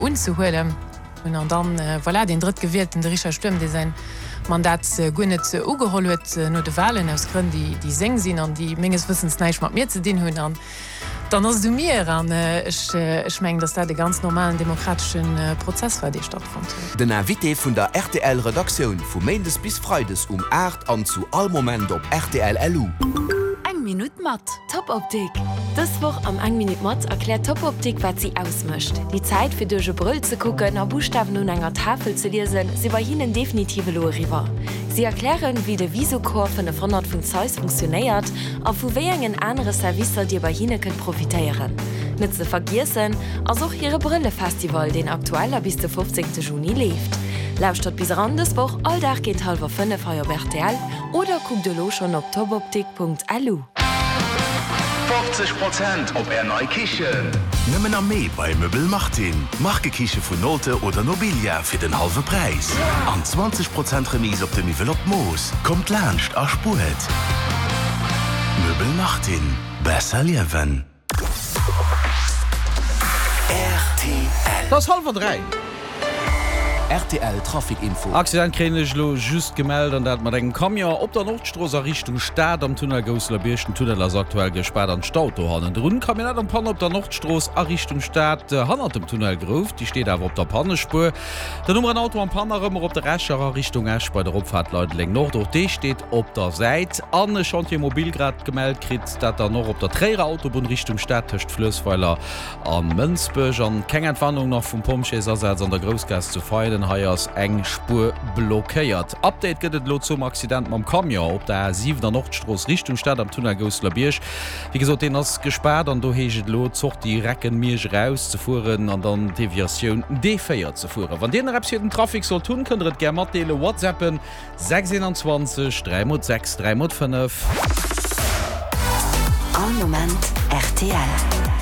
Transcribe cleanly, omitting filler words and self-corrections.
unzuholen. Und dann voilà, den dritt gewählten Richard Sturm, der sein Mandat gut nicht ugeholt hat, nur die Wahlen aus Gründen, die seng sind und die meines Wissens nicht mit mir zu tun haben. Dann hast du mir an ich meine, dass da der ganz normalen demokratischen Prozess war, der stattfand. Den Invité von der RTL-Redaktion von Montags bis Freitags 8 an zu all Moment auf RTL LU. 1 Minute Matt, Top-Optik. Das Woche am 1 Minute Matt erklärt Top-Optik, was sie ausmischt. Die Zeit für durch Brüll zu gucken, nach Buchstaben und einer Tafel zu lesen, sie bei ihnen definitiv rüber. Sie erklären, wie der Visokor von der Fondant von Zeus funktioniert, auf wo welchen andere Services die bei ihnen profitieren. Nicht zu vergessen, also auch ihre Brille-Festival, den aktueller bis zum 15. Juni lebt. Lauscht bis ran das Woche, alltag geht 4:30 auf RTL oder guckt ihr schon auf topoptik.lu. 50% op Erneu Kichen. Nëmmen am mee bei Möbel Martin. Markekiche vun Note oder Nobilia fir den halfe Preis. An 20% Remis op dem Nivel op Moos. Kommt lerncht a Spuet. Möbel Martin. Besser liewen. RTL. Das 2:30. RTL Trafikinfo. Accidentkränischlo just gemeldet an dat mat engen Kamion op der Nordstrasser Richtung Staat am Tunnel Gosler Birschen Tunnel as aktuell gesperrt an Stauto hannen. Run kam net am Pan op der Nordstros a Richtung Staat han dem Tunnel grouf, die steht awer op der Pannespur. Der Nummer Auto am Pannerëmmer op der Recherer Richtung Esch bei der Opfahrtleit leng Nord och D steht op der Seit. Anne Chantiermobilgrad gemeldet krit, dat er noch op der Träger Autobahn Richtung Stadt töcht Flössweiler an Münzburg an keng Entwarnung noch vum Pomscheserseits an der Großgas zu feilen. Heiers eng Spur blockéiert. Update gëtt lo zum Accident mam Kamion op der 7. Nordstros Richtung Stadt am Tunnel Gosler Birsch. Wie gesot den ass gesperrt an do heget lo zocht die Recken Mirsch rauszufuhren an dann Deviation D4 zu fuhren. Wann den den Trafik soll tun, könnt et ger mat dele WhatsAppen 621 306 305. All Moment RTL.